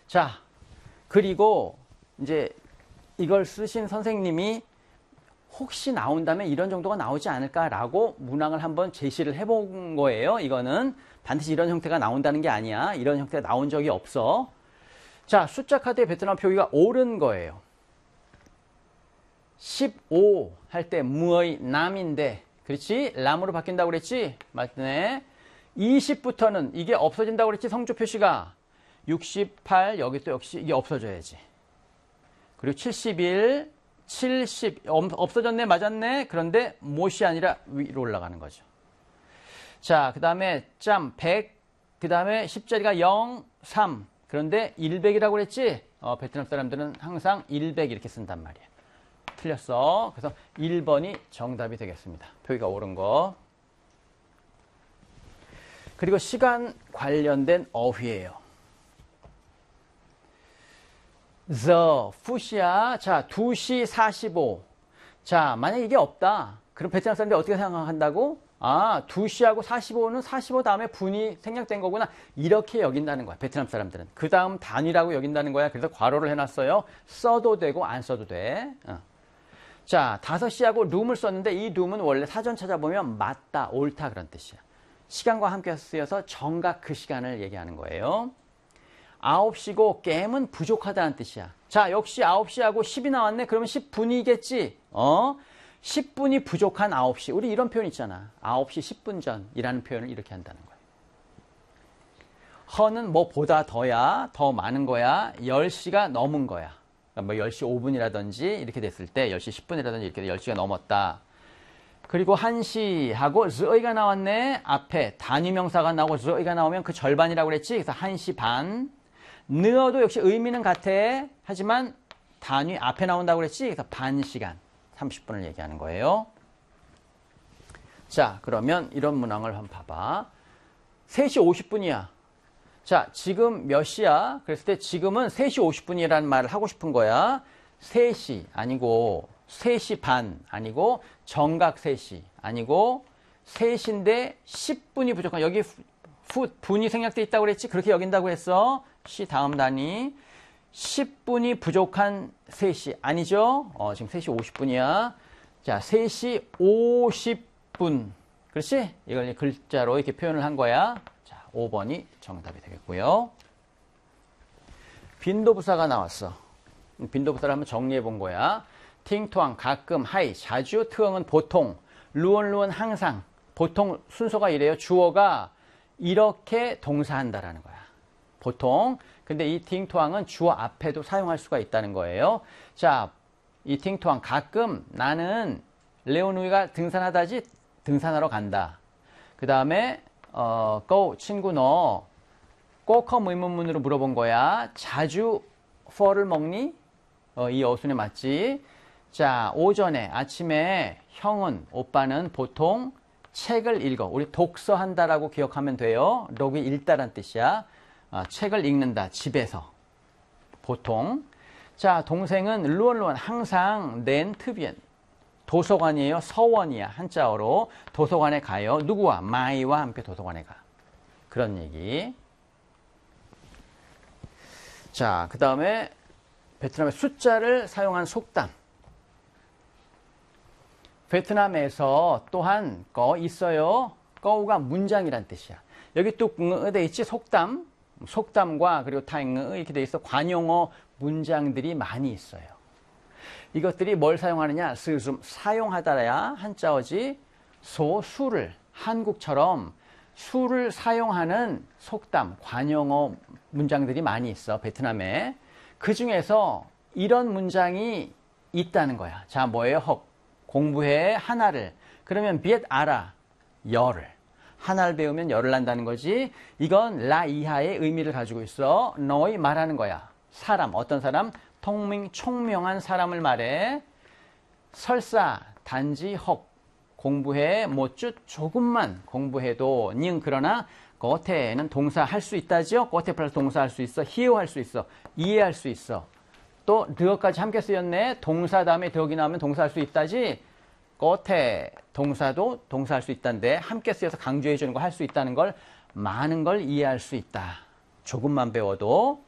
자, 그리고 이제 이걸 쓰신 선생님이 혹시 나온다면 이런 정도가 나오지 않을까라고 문항을 한번 제시를 해본 거예요. 이거는 반드시 이런 형태가 나온다는 게 아니야. 이런 형태가 나온 적이 없어. 자, 숫자 카드의 베트남 표기가 옳은 거예요. 15 할 때 무의 남인데, 그렇지? 람으로 바뀐다고 그랬지? 맞네. 20부터는 이게 없어진다고 그랬지? 성조 표시가 68, 여기 또 역시 이게 없어져야지. 그리고 71, 70 없어졌네, 맞았네. 그런데 못이 아니라 위로 올라가는 거죠. 자, 그 다음에 짬 100, 그 다음에 10자리가 0, 3. 그런데 100이라고 그랬지? 베트남 사람들은 항상 100 이렇게 쓴단 말이야. 틀렸어. 그래서 1번이 정답이 되겠습니다. 표기가 옳은 거. 그리고 시간 관련된 어휘예요. The, 푸시야. 자, 2시 45. 자, 만약 이게 없다. 그럼 베트남 사람들이 어떻게 생각한다고? 아, 2시하고 45는 45 다음에 분이 생략된 거구나. 이렇게 여긴다는 거야, 베트남 사람들은. 그 다음 단위라고 여긴다는 거야. 그래서 괄호를 해놨어요. 써도 되고 안 써도 돼. 자, 5시하고 룸을 썼는데 이 룸은 원래 사전 찾아보면 맞다, 옳다 그런 뜻이야. 시간과 함께 쓰여서 정각 그 시간을 얘기하는 거예요. 9시고 게임은 부족하다는 뜻이야. 자, 역시 9시하고 10이 나왔네. 그러면 10분이겠지. 10분이 부족한 9시. 우리 이런 표현 있잖아. 9시 10분 전이라는 표현을 이렇게 한다는 거야. 허는 뭐 보다 더야, 더 많은 거야. 10시가 넘은 거야. 뭐 10시 5분이라든지 이렇게 됐을 때 10시 10분이라든지 이렇게 10시가 넘었다. 그리고 1시하고 즈의가 나왔네. 앞에 단위명사가 나오고 즈의가 나오면 그 절반이라고 그랬지. 그래서 1시 반. 느어도 역시 의미는 같아. 하지만 단위 앞에 나온다고 그랬지. 그래서 반 시간. 30분을 얘기하는 거예요. 자, 그러면 이런 문항을 한번 봐봐. 3시 50분이야. 자, 지금 몇 시야? 그랬을 때 지금은 3시 50분이라는 말을 하고 싶은 거야. 3시 아니고 3시 반 아니고 정각 3시 아니고 3시인데 10분이 부족한, 여기 분이 생략돼 있다고 그랬지? 그렇게 여긴다고 했어. 시 다음 단위. 10분이 부족한 3시 아니죠? 지금 3시 50분이야. 자, 3시 50분. 그렇지? 이걸 글자로 이렇게 표현을 한 거야. 자, 5번이 정답이 되겠고요. 빈도부사가 나왔어. 빈도부사를 한번 정리해 본 거야. 팅투앙, 가끔, 하이, 자주, 트엉은 보통, 루언 항상. 보통 순서가 이래요. 주어가 이렇게 동사한다라는 거야. 보통. 근데 이 팅투앙은 주어 앞에도 사용할 수가 있다는 거예요. 자, 이 팅투앙, 가끔 나는 레오누이가 등산하다지 등산하러 간다. 그 다음에 go, 친구 너 꼬커 의문문으로 물어본 거야. 자주 펄을 먹니? 이 어순에 맞지? 자, 오전에, 아침에 형은, 오빠는 보통 책을 읽어. 우리 독서한다라고 기억하면 돼요. 로그 읽다란 뜻이야. 책을 읽는다, 집에서. 보통. 자, 동생은 루언 항상 낸 트비엔. 도서관이에요. 서원이야. 한자어로. 도서관에 가요. 누구와? 마이와 함께 도서관에 가. 그런 얘기. 자, 그 다음에 베트남의 숫자를 사용한 속담. 베트남에서 또한 있어요. 꺼우가 문장이란 뜻이야. 여기 또 돼 있지? 속담. 속담과 그리고 타잉 이렇게 돼 있어. 관용어 문장들이 많이 있어요. 이것들이 뭘 사용하느냐? 스좀 사용하다야 한자어지. 수를 한국처럼 수를 사용하는 속담, 관용어 문장들이 많이 있어. 베트남에. 그 중에서 이런 문장이 있다는 거야. 자, 뭐예요? 헉. 공부해 하나를. 그러면 비엣 알아. 열을. 하나를 배우면 열을 난다는 거지. 이건 라 이하의 의미를 가지고 있어. 너희 말하는 거야. 사람, 어떤 사람? 통명, 총명한 사람을 말해. 설사, 단지 헉. 공부해, 못주 조금만 공부해도 닝 그러나 겉에는 동사 할 수 있다죠. 겉에 플러스 동사 할 수 있어. 히어할 수 있어. 이해할 수 있어. 또 드어까지 함께 쓰였네. 동사 다음에 더기 나오면 동사 할 수 있다지. 겉에 동사도 동사 할 수 있다는데 함께 쓰여서 강조해 주는 거 할 수 있다는 걸 많은 걸 이해할 수 있다. 조금만 배워도.